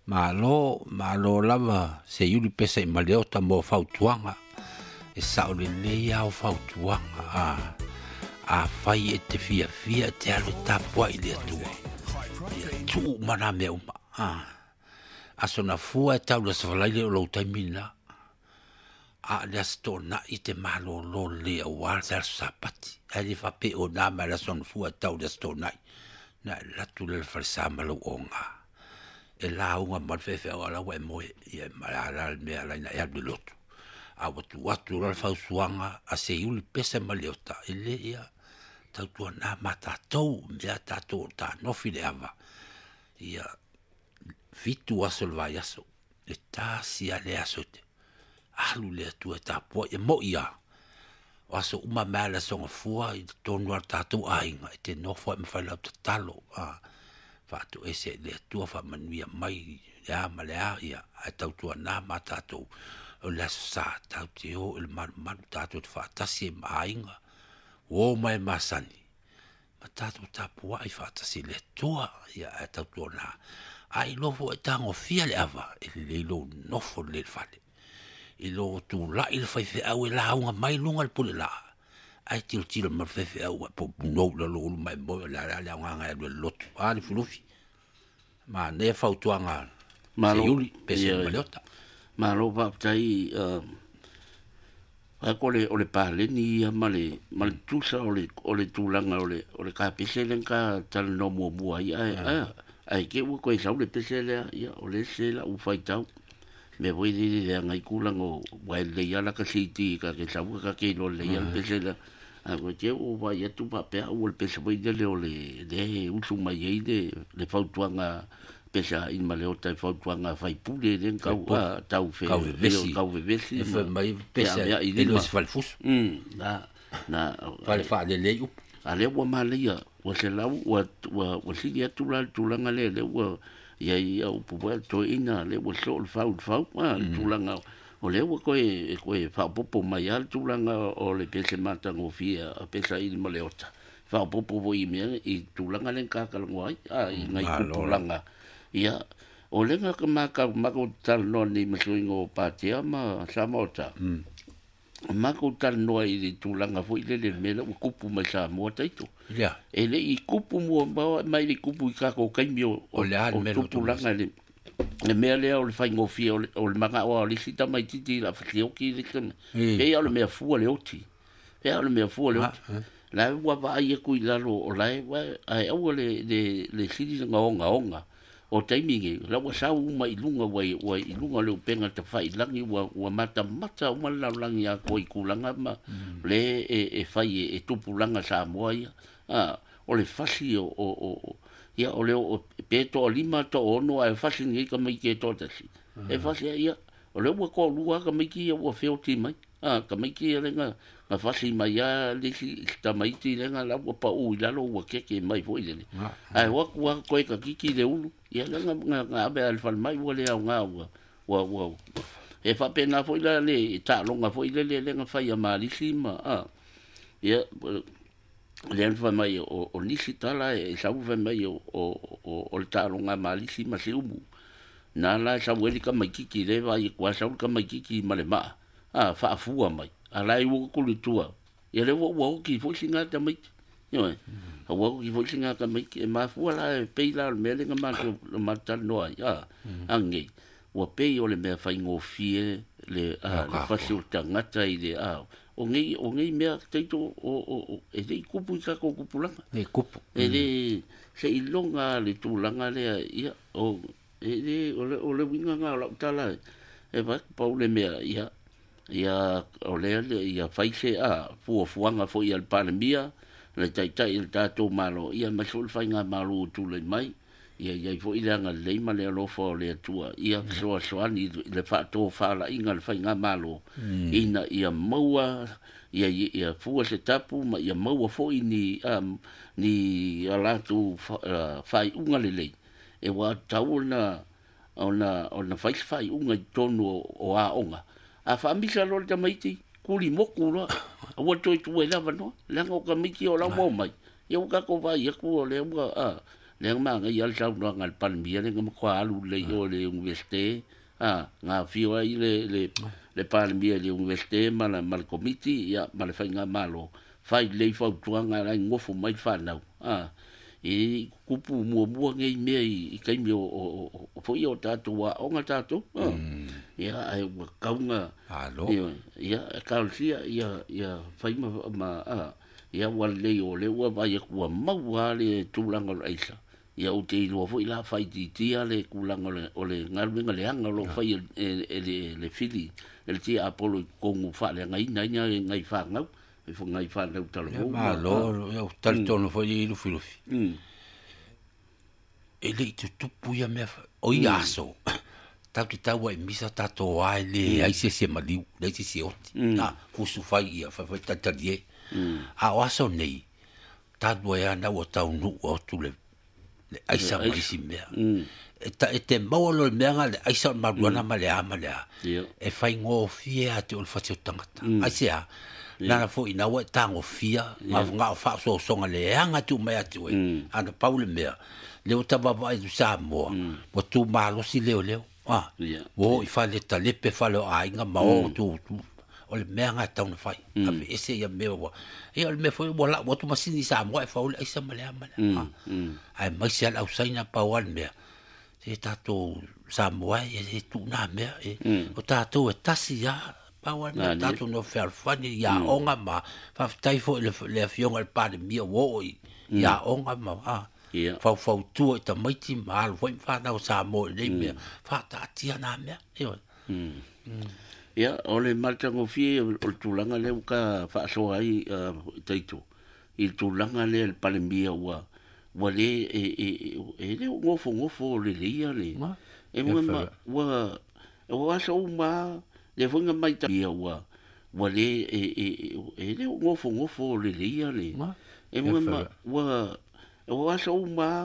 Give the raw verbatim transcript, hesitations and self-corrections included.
Malo, malo lava, se yuli pesa i maleo ta mo fautuanga. E sao le leia o fautuanga. A, a fai e te fia fia te alo tapua i le atua. Ia tu mana me uma. A, a sona fua e tau le savalaile o lau taimina. A le asto na i te malo lo le a wala te aso sapati. A le fa pe o na ma la sona fua e tau le asto nai. Na latu le farisa malo o ngā. E la unga malfefe o ala we moe ia malala me ala ina ia de lotu a watu watu la fausuanga a se yuli pesa maleota ele ia tautua na mata tau mea tato ta nofi le ava ia fitu aso le vai aso e ta si ale aso te alu le atu e tapua e mo ia o aso uma mea songa fua i tonu al tato ainga e te nofo e mwhailau te talo a fatu ese le tua fa manuia mai ya malea ia a tautua na matatou o le sa tau te o il man man tatou te fa tasi mainga o mai masani matatou tapua i fa tasi le tua ia a tautua na ai lofo e tango fia le ava e le lo nofo le fale i lo tu la il fai fe au e la unga mai lunga le pule la ai til til ma fe fe au po no lo lo mai mo la la la nga le lot a le fulufi ma ne fa utuanga ma yuli pese malota ma lo va tai a kole o le pale ni ma le ma le tusa o le o le tulanga o le o le ka pese le ka tal no mo mo ai ai ai ke wo ko sa le pese le ya o le se la u fai tau me voi di de ngai kulango wa le ya la ka siti ka ke sa ka ke lo le ya pese le a ko te o va ya tu pa pe o le pese voi de le o le de u su mai de le fautuanga pesa in maleota fautuanga fai pule den ka wa tau fe ka ve vesi fe mai pesa e lo falfus mm na na vale fa de le u ale wa malia wa se la wa wa wa si ya tu la tu la ngale le wa ya ya u pu to ina le wa so fa fa tu la nga o le wa ko e ko e fa popo mai al tu la nga o le pese mata ngo fia pesa in maleota fa popo vo i me i tu la ngale ka ka ngoi a i ngai tu la nga ia o lenga ka maka maka tal no ni masuingo patia ma samota mm. maka tal no i tulanga foi le le mele o kupu ma samota ito ia ele i kupu mo ba mai le kupu ka ko kaimio o le al mele tulanga le le mele o le fai ngofia o le maka o le sita mai titi la fio ki le kan e o le me fu le oti e o le me fu le oti la wa ba ia ku la o la ai o le le le sidi nga onga onga o taimingi la wa sa uma ilunga wa wa ilunga le penga te fai langi wa wa mata mata uma la langi a ko ikulanga ma le e e fai e tupulanga sa moia a o le fasi o o ia o le o peto o lima to ono a fasi ni ka mai ke to tasi e fasi ia o le wa ko lua ka mai ki wa feo ti mai a ka mai ki le nga nga fasi mai ya le si sta mai ti le nga la wa pa u la lo wa ke ke mai foi le ai wa wa ko ka ki le ulu ia nga nga nga be al fal mai wo le nga wa wa wa e fa pena foi la le ta longa foi le le nga fa ya mali sima a ia le al fa mai o o nisi tala e sa u fa mai o o o ta longa mali sima se umu na la sa weli ka mai ki le va i kwa sa ka mai ki male ma a fa fu mai ala i wo ku tua ia le wo wo ki foi singa ta mai yo a wo ki foi singa ka mai ki ma fu ala pe la me le ma le ma tal no ya ange wo pe o le me fa ngo fie le a le fa si ta ngata i le a o ngi o ngi me te to o o e le kupu ka ko kupu la e kupu e le se i longa le tu langa le ia o e le o le o le winga nga la tala e va pa le me ia ia o le ia faise a fu fuanga fo ia al mia le tai tai il tato malo ia ma sul fainga malo tu le mai ia ia fo ia nga le ma le lo fo le tua ia so so ani le fa to fa la inga le fainga malo ina ia maua ia ia fu se tapu ma ia maua fo ini um ni ala tu fai unga le le e wa tauna ona ona fai fai unga tonu o a onga a fa misa lo ta maiti kuli moku lo o to tu e lava no la ngo ka miki o la mo mai eu ka ko vai ku o le a le ma nga ia sa no ngal pan bia le ngam kwa lu le yo le universite ah nga fio ai le le le pan bia le universite ma la mal committee ya ma le fa nga malo fai le fa tuanga la ngofo mai fa na ah e kupu mua mua ngai mea i kai mea o fo i o tātou wa o ngā tātou ia ai wa kaunga ia kaulsia ia ia whaima ma ia wa leo le ua vai e kua maua le tūlanga o aisa ia o te iloa fo i la whai ti tia le kulanga o le ngarwenga le anga lo whai e le fili e le tia apolo kongu wha le ngai nai ngai whangau e fo ngai fa le talo ma lo o tal tono fo i lu filofi e le tu tupu ia me o ia so ta ki ta wa misa ta to ai le ai se se maliu le se se oti na fu su fai ia fa fa ta ta die a o so nei ta do ia na o ta nu o tu le ai sa mai si me e ta e te mau lo me nga le ai sa ma buana ma le ama le e fai ngo fia te o fa te tangata ai se a na fo ina wa tango fia ma nga fa so so nga le anga tu me atu e ana paule me le o taba vai du sa mo mo tu malo si leo leo ah wo i fa le ta le pe fa lo ai nga ma o tu tu o le me nga ta una fai a ese ya me wa e o me foi bola wo tu masini sa mo e fa o ai sa male male ah ai mai se au saina pa wan me se ta to sa mo e tu na me o ta to e tasi ya pawa na tatu no fer fani ya onga ma fa tai fo le le fiong al pa de mia wo ya onga ma ah fa fa tu ta mai ti mal fo fa na sa mo le me fa ta tia na me ya ole malta ngo fi o tulanga le ka fa so ai taito il tulanga le el pa le mia wa wa le e e le ngo fo ngo fo le le le e mo ma wa wa so ma le funga mai ta ia wa wa le e e e le ngofo ngofo le le ia le e mo ma wa wa so ma